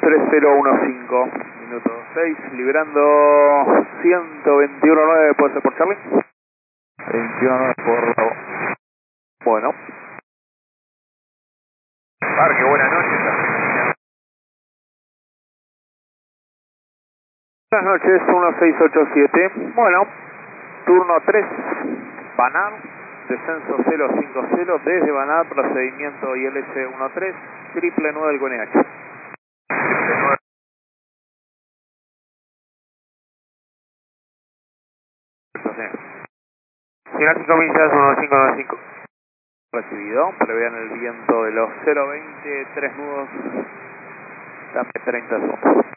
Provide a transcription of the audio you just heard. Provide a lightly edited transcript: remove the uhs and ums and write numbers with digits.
3015, minuto 6, liberando 121.9, ¿puede ser por Charlie? 21.9 por Bravo. Bueno. Parque, buenas noches. Buenas noches, 1687. Bueno, turno 3, Banar, descenso 050, desde Banar, procedimiento ILS 13, triple 9 del QNH. Final 5 millas, 1595. Recibido, prevean el viento de los 020, 3 nudos, dame 30 segundos.